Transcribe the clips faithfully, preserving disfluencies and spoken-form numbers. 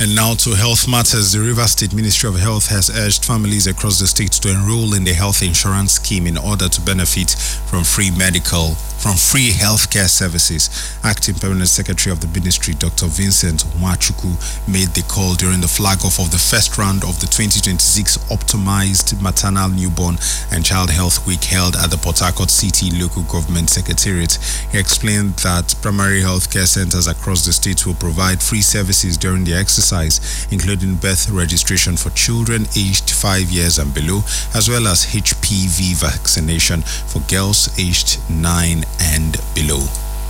And now to health matters. The Rivers State Ministry of Health has urged families across the state to enroll in the health insurance scheme in order to benefit from free medical, from free healthcare services. Acting Permanent Secretary of the Ministry, Doctor Vincent Mwachukwu, made the call during the flag-off of the first round of the twenty twenty-six Optimized Maternal, Newborn and Child Health Week held at the Port Harcourt City Local Government Secretariat. He explained that primary healthcare centers across the state will provide free services during the exercise, including birth registration for children aged five years and below, as well as H P V vaccination for girls aged nine and below.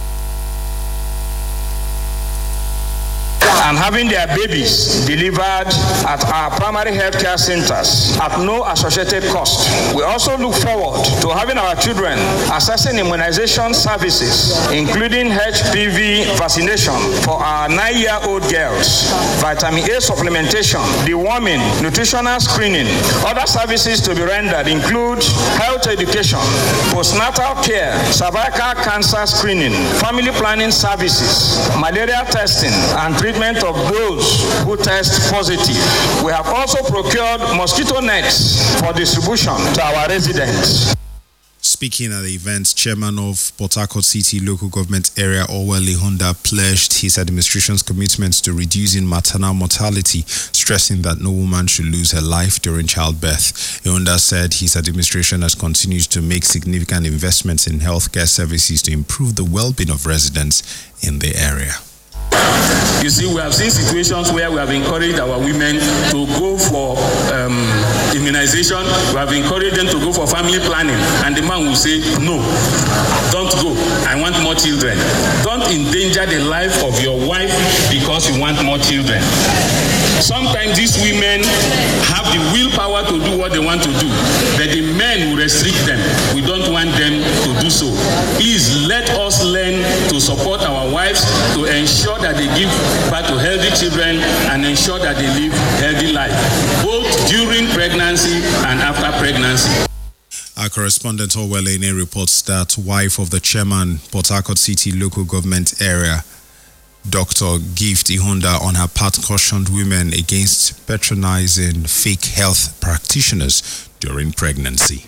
And having their babies delivered at our primary healthcare centers at no associated cost. We also look forward to having our children accessing immunization services, including H P V vaccination for our nine-year-old girls, vitamin A supplementation, deworming, nutritional screening. Other services to be rendered include health education, postnatal care, cervical cancer screening, family planning services, malaria testing, and treatment of those who test positive. We have also procured mosquito nets for distribution to our residents. Speaking at the event, Chairman of Port Harcourt City Local Government Area, Orwell Ihunda, pledged his administration's commitment to reducing maternal mortality, stressing that no woman should lose her life during childbirth. Ihunda said his administration has continued to make significant investments in healthcare services to improve the well-being of residents in the area. You see, we have seen situations where we have encouraged our women to go for um, immunization. We have encouraged them to go for family planning. And the man will say, no, don't go. I want more children. Don't endanger the life of your wife because you want more children. Sometimes these women have the willpower to do what they want to do, but the men will restrict them. We don't want them to do so. Please let us learn to support our wives, to ensure that they give birth to healthy children and ensure that they live healthy life, both during pregnancy and after pregnancy. Our correspondent Orwell Ene reports that wife of the chairman, Port Harcourt City Local Government Area, Doctor Gift Ihunda, on her part cautioned women against patronizing fake health practitioners during pregnancy.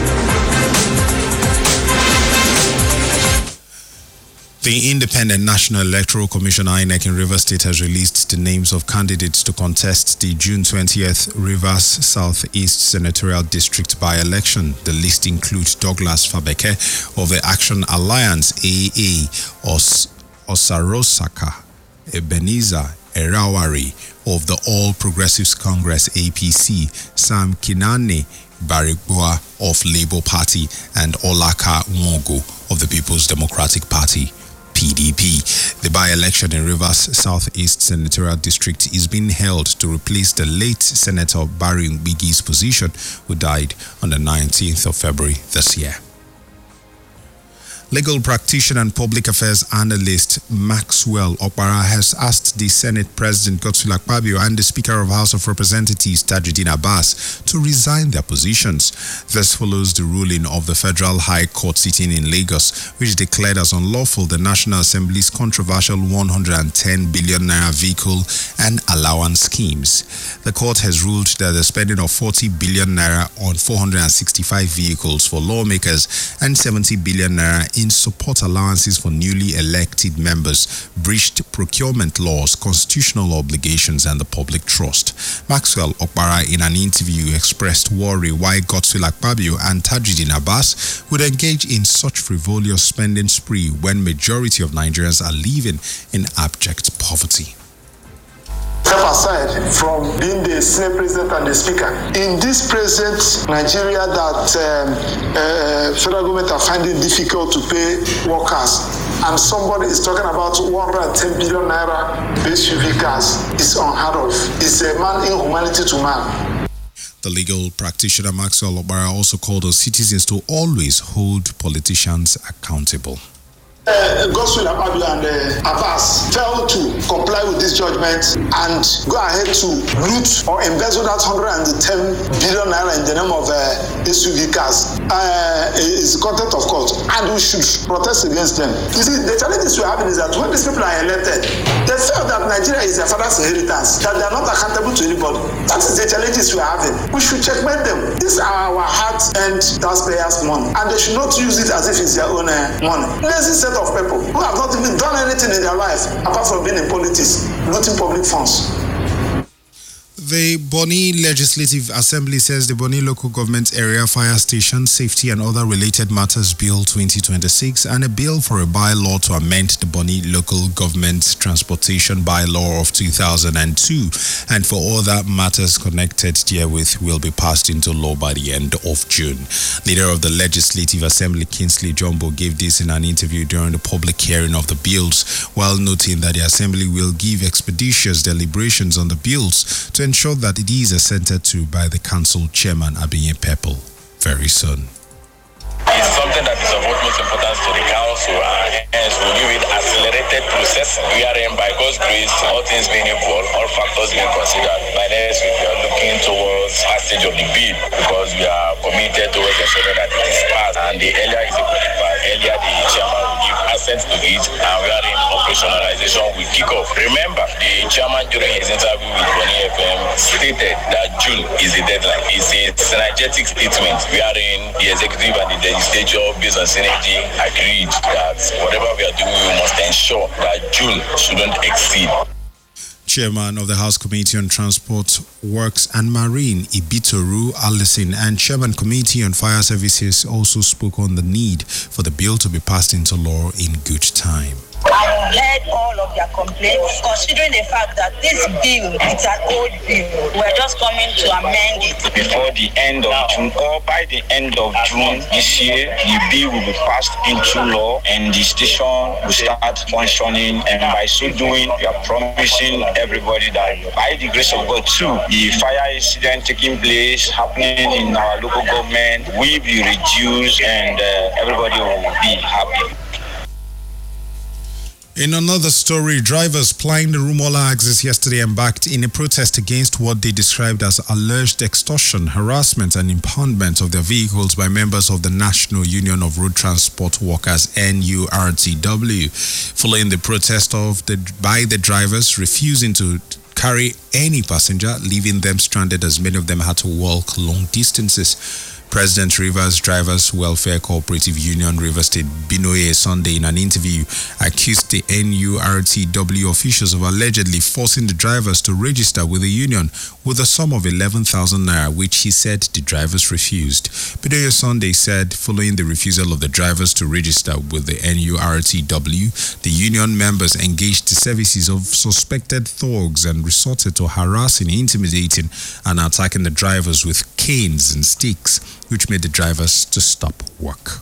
The Independent National Electoral Commission I N E C in Rivers State has released the names of candidates to contest the June twentieth Rivers Southeast Senatorial District by-election. The list includes Douglas Fabeke of the Action Alliance A A, Os Osarosaka, Ebenezer Erawari of the All Progressives Congress A P C, Sam Kinane Barigboa of Labour Party, and Olaka Nwogo of the People's Democratic Party P D P. The by-election in Rivers Southeast Senatorial District is being held to replace the late Senator Barry Mbigi's position, who died on the nineteenth of February this year. Legal practitioner and public affairs analyst Maxwell Okpara has asked the Senate President Godswill Akpabio and the Speaker of House of Representatives Tajuddin Abbas to resign their positions. This follows the ruling of the Federal High Court sitting in Lagos, which declared as unlawful the National Assembly's controversial one hundred ten billion naira vehicle and allowance schemes. The court has ruled that the spending of forty billion naira on four hundred sixty-five vehicles for lawmakers and seventy billion naira in support allowances for newly elected members breached procurement laws, constitutional obligations, and the public trust. Maxwell Okpara, in an interview, expressed worry why Godswill Akpabio and Tajuddin Abbas would engage in such frivolous spending spree when majority of Nigerians are living in abject poverty. Step aside from being the Senate President and the Speaker. In this present Nigeria that um, uh, federal government are finding difficult to pay workers, and somebody is talking about one hundred ten billion naira S U V cars, is unheard of. It's a man inhumanity to man. The legal practitioner Maxwell Okpara also called on citizens to always hold politicians accountable. Uh, Godswill Akpabio and uh, Abbas failed to comply with this judgment and go ahead to loot or embezzle that one hundred ten billion naira in the name of uh, S U V cars uh, is the content of court, and we should protest against them. You see, the challenges we're having is that when these people are elected, they feel that Nigeria is their father's inheritance, that they are not accountable to anybody. That is the challenges we're having. We should checkmate them. These are our hard-earned taxpayers' money, and they should not use it as if it's their own uh, money. Lazy set of people who have not even done anything in their life apart from being in politics, looting public funds. The Bonny Legislative Assembly says the Bonny Local Government Area Fire Station Safety and Other Related Matters Bill twenty twenty-six and a bill for a bylaw to amend the Bonny Local Government Transportation Bylaw of two thousand two and for other matters connected therewith will be passed into law by the end of June. Leader of the Legislative Assembly, Kingsley Jumbo, gave this in an interview during the public hearing of the bills, while noting that the Assembly will give expeditious deliberations on the bills to ensure that it is assented to by the Council Chairman, Abinye Pepple, very soon. It's something that is of utmost importance to the Council, and hence we'll give it accelerated processing. We are in, by God's grace, all things being equal, all factors being considered. By next week, we are looking towards passage of the bill because we are committed towards ensuring that it is passed, and the earlier is able to pass, earlier the Chairman will give assent to it, and we are in operationalization will kick off. Remember, the Chairman during his interview with Bonny F M stated that June is the deadline. It's a synergetic statement. We are in the executive and the legislature based on synergy agreed that whatever we are doing, we must ensure that June shouldn't exceed. Chairman of the House Committee on Transport, Works and Marine, Ibitoru Allison, and Chairman Committee on Fire Services also spoke on the need for the bill to be passed into law in good time. I heard all of their complaints, considering the fact that this bill is an old bill. We're just coming to amend it. Before the end of June, or by the end of June this year, the bill will be passed into law and the station will start functioning. And by so doing, we are promising everybody that by the grace of God too, the fire incident taking place, happening in our local government will be reduced and uh, everybody will be happy. In another story, drivers plying the Rumuola axis yesterday embarked in a protest against what they described as alleged extortion, harassment and impoundment of their vehicles by members of the National Union of Road Transport Workers, N U R T W, following the protest of the by the drivers refusing to carry any passenger, leaving them stranded as many of them had to walk long distances. President Rivers Drivers Welfare Cooperative Union Rivers State Binoye Sunday in an interview accused the N U R T W officials of allegedly forcing the drivers to register with the union with a sum of eleven thousand naira, which he said the drivers refused. Binoye Sunday said following the refusal of the drivers to register with the N U R T W, the union members engaged the services of suspected thugs and resorted to harassing, intimidating and attacking the drivers with canes and sticks, which made the drivers to stop work.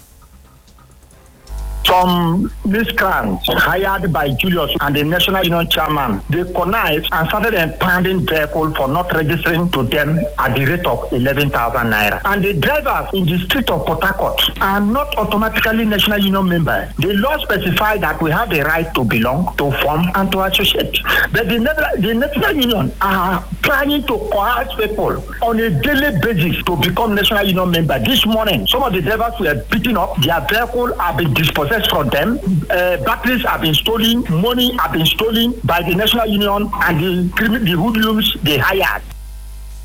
Some miscreants hired by Julius and the National Union Chairman, they connived and started impounding vehicles for not registering to them at the rate of eleven thousand naira. And the drivers in the street of Port Harcourt are not automatically National Union members. The law specifies that we have the right to belong, to form, and to associate. But the, the National Union are planning to coerce people on a daily basis to become National Union members. This morning, some of the drivers were beaten up, their vehicles have been dispossessed from them, uh, batteries have been stolen, money have been stolen by the National Union and the, the hoodlums they hired.